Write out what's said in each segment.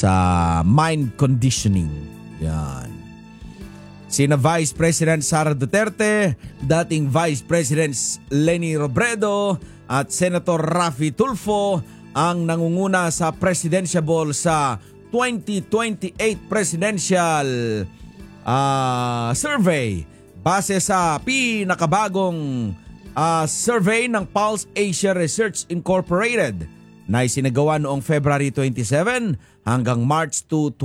sa mind conditioning. Yan. Sina Vice President Sara Duterte, dating Vice President Leni Robredo at Senator Raffy Tulfo ang nangunguna sa presidential sa 2028 presidential survey base sa pinakabagong survey ng Pulse Asia Research Incorporated na isinagawa noong February 27 hanggang March 2,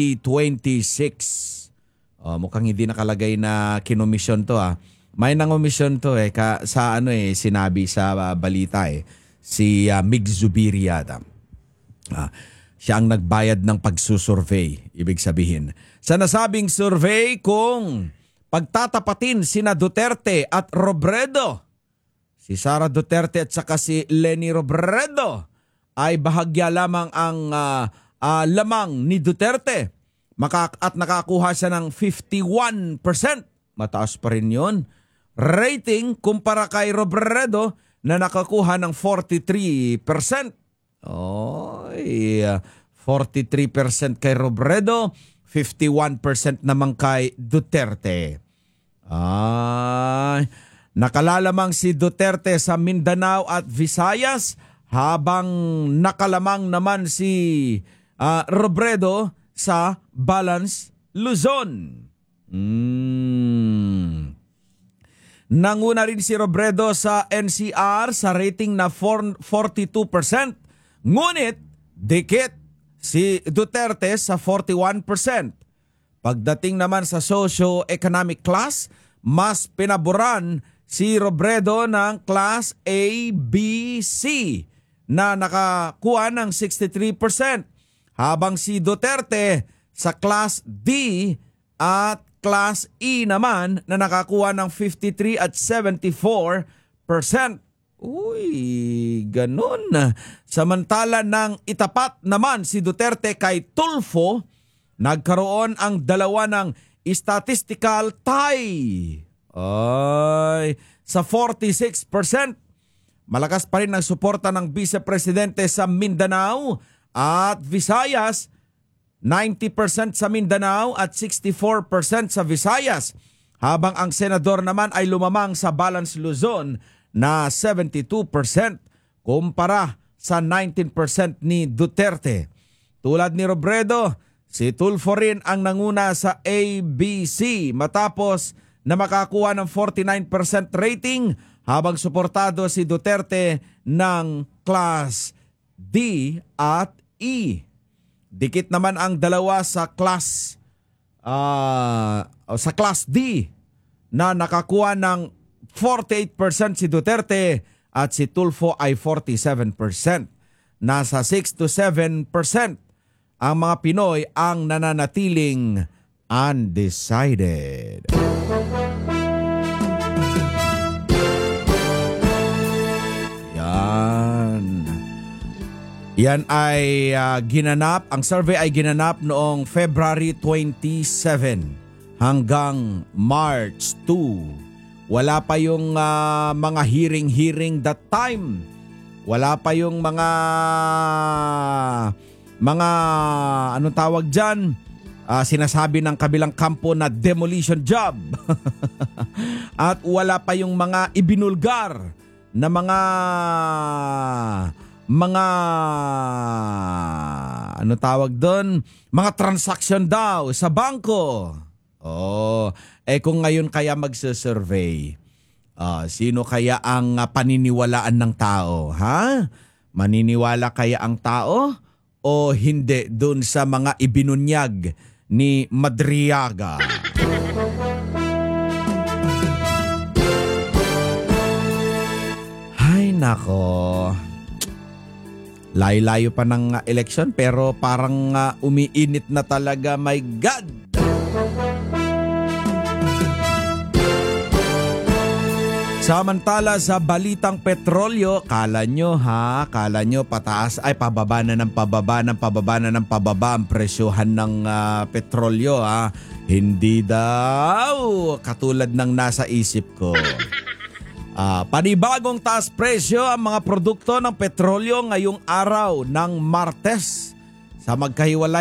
2026. Mukhang hindi nakalagay na kinomisyon to . May nangomisyon to sa sinabi sa balita si Mig Zubiri yata. Siya ang nagbayad ng pagsusurvey, ibig sabihin. Sa nasabing survey kung pagtatapatin sina Duterte at Robredo, si Sara Duterte at saka si Leni Robredo ay bahagya lamang ang lamang ni Duterte. At nakakuha siya ng 51%. Mataas pa rin yun. Rating kumpara kay Robredo na nakakuha ng 43%. 43% kay Robredo, 51% naman kay Duterte. Nakalalamang si Duterte sa Mindanao at Visayas habang nakalamang naman si Robredo sa Balance Luzon. Nanguna rin si Robredo sa NCR sa rating na 42%. Ngunit dikit si Duterte sa 41%. Pagdating naman sa socio-economic class, mas pinaboran si Robredo ng class A, B, C na nakakuha ng 63%. Habang si Duterte sa class D at class E naman na nakakuha ng 53 at 74%. Uy, ganun. Samantala ng itapat naman si Duterte kay Tulfo, nagkaroon ang dalawa ng statistical tie. Sa 46%. Malakas pa rin ang suporta ng Vice Presidente sa Mindanao at Visayas, 90% sa Mindanao at 64% sa Visayas. Habang ang senador naman ay lumamang sa Balance Luzon na 72% kumpara sa 19% ni Duterte. Tulad ni Robredo, si Tulfo rin ang nanguna sa ABC matapos na makakuha ng 49% rating habang suportado si Duterte ng class D at E. Dikit naman ang dalawa sa class D na nakakuha ng 48% si Duterte at si Tulfo ay 47%. Nasa 6 to 7% ang mga Pinoy ang nananatiling undecided. Yan ay ginanap, ang survey ay ginanap noong February 27 hanggang March 2. Wala pa yung mga hearing that time. Wala pa yung mga anong tawag dyan, sinasabi ng kabilang kampo na demolition job. At wala pa yung mga ibinulgar na mga ano tawag doon? Mga transaction daw sa bangko. Kung ngayon kaya magse-survey, sino kaya ang paniniwalaan ng tao? Maniniwala kaya ang tao o hindi doon sa mga ibinunyag ni Madriaga? Ay nako. Layo-layo pa ng eleksyon pero parang umiinit na talaga, my God! Samantala sa balitang petrolyo, kala nyo pataas ay pababa na ng pababa ang presyohan ng petrolyo Hindi daw katulad ng nasa isip ko. Panibagong taas presyo ang mga produkto ng petrolyo ngayong araw ng Martes sa magkahiwalay